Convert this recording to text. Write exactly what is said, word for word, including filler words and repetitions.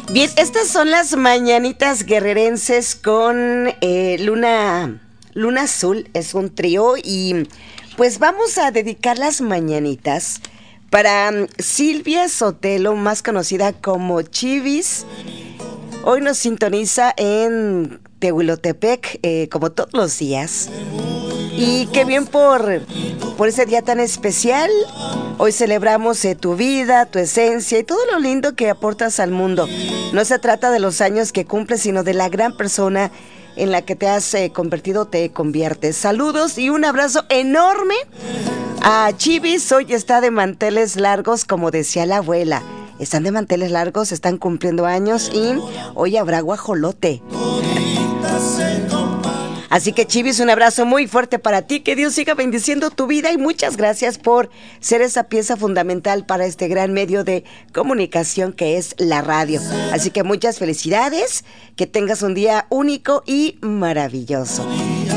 Bien, estas son las mañanitas guerrerenses con eh, Luna, Luna Azul, es un trío y pues vamos a dedicar las mañanitas para um, Silvia Sotelo, más conocida como Chivis. Hoy nos sintoniza en Tehuilotepec, eh, como todos los días. Y qué bien por, por ese día tan especial. Hoy celebramos eh, tu vida, tu esencia y todo lo lindo que aportas al mundo. No se trata de los años que cumples, sino de la gran persona en la que te has eh, convertido, te conviertes. Saludos y un abrazo enorme a Chivis. Hoy está de manteles largos, como decía la abuela. Están de manteles largos, están cumpliendo años y hoy habrá guajolote. Así que Chivis, un abrazo muy fuerte para ti, que Dios siga bendiciendo tu vida y muchas gracias por ser esa pieza fundamental para este gran medio de comunicación que es la radio. Así que muchas felicidades, que tengas un día único y maravilloso.